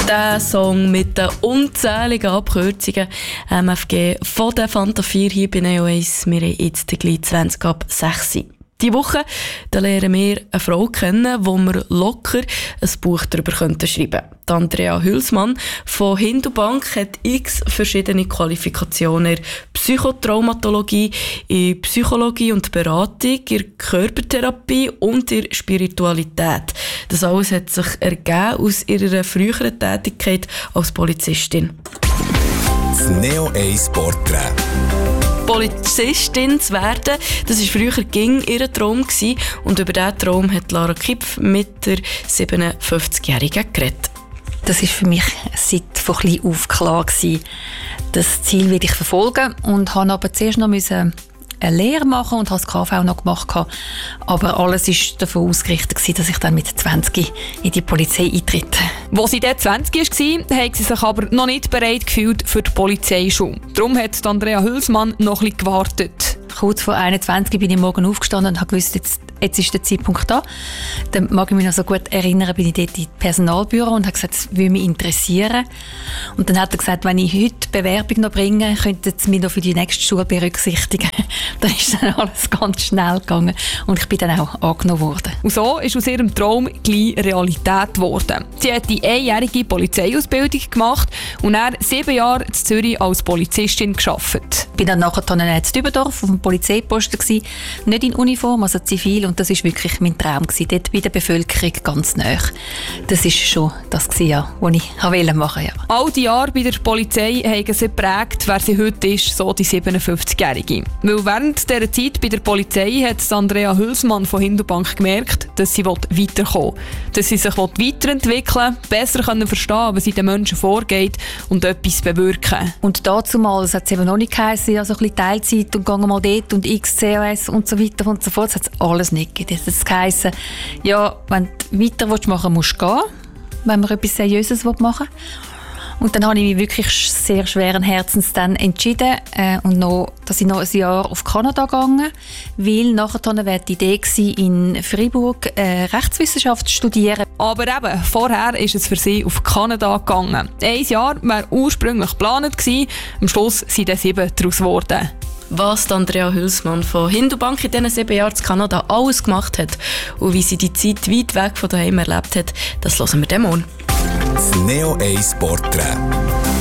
Der Song mit den unzähligen Abkürzungen MFG von der Fanta 4 hier bei Neo 1. Wir haben jetzt gleich 20 ab 6. Diese Woche da lernen wir eine Frau kennen, wo wir locker ein Buch darüber schreiben könnten. Andrea Hülsmann von Hindubank hat x verschiedene Qualifikationen in Psychotraumatologie, in Psychologie und Beratung, in Körpertherapie und in Spiritualität. Das alles hat sich ergeben aus ihrer früheren Tätigkeit als Polizistin. Das Neo 1 Porträt. Polizistin zu werden, das war früher ihr Traum gewesen. Und über diesen Traum hat Lara Kipf mit der 57-Jährigen geredet. Das war für mich seit von klein auf klar gewesen. Das Ziel will ich verfolgen und habe aber zuerst noch eine Lehre machen und habe das KV noch gemacht. Aber alles war davon ausgerichtet, dass ich dann mit 20 in die Polizei eintrete. Als sie dort 20 war, hat sie sich aber noch nicht bereit gefühlt für die Polizeischule. Darum hat Andrea Hülsmann noch ein bisschen gewartet. Kurz vor 21 bin ich morgen aufgestanden und habe gewusst, jetzt ist der Zeitpunkt da. Dann mag ich mich noch so gut erinnern, bin ich dort im Personalbüro und habe gesagt, das würde mich interessieren. Und dann hat er gesagt, wenn ich heute Bewerbung noch bringe, könnten Sie mich noch für die nächste Schule berücksichtigen. Dann ist dann alles ganz schnell gegangen und ich bin dann auch angenommen worden. Und so ist aus ihrem Traum gleich Realität geworden. Sie hat die einjährige Polizeiausbildung gemacht und dann 7 Jahre in Zürich als Polizistin gearbeitet. Ich war dann nachher in Dübendorf auf dem Polizeiposten gewesen, nicht in Uniform, also zivil, und das war wirklich mein Traum gewesen, dort bei der Bevölkerung ganz nahe. Das war schon das gewesen, ja, was ich machen wollte. Ja. All die Jahre bei der Polizei haben sie geprägt, wer sie heute ist, so die 57-Jährige. Weil während dieser Zeit bei der Polizei hat Andrea Hülsmann von Hindubank gemerkt, dass sie weiterkommen will. Dass sie sich weiterentwickeln will, besser verstehen, was in den Menschen vorgeht und etwas bewirken. Und damals hat es eben noch nicht geheißen, also ein bisschen Teilzeit und gehen mal dort und XCOS und so weiter und so fort. Das hat es alles nicht gegeben. Das hat geheißen, ja, wenn du weiter machen willst, musst du gehen, wenn man etwas Seriöses machen will. Und dann habe ich mich wirklich sehr schweren Herzens dann entschieden, dass ich noch ein Jahr auf Kanada gegangen, weil nachher wäre die Idee gewesen, in Freiburg Rechtswissenschaft zu studieren. Aber eben, vorher ist es für sie auf Kanada gegangen. 1 Jahr wäre ursprünglich geplant gewesen, am Schluss sind dann 7 daraus geworden. Was Andrea Hülsmann von Hindubank in diesen 7 Jahren in Kanada alles gemacht hat und wie sie die Zeit weit weg von daheim erlebt hat, das hören wir dann morgen. Das Neo 1 Porträt.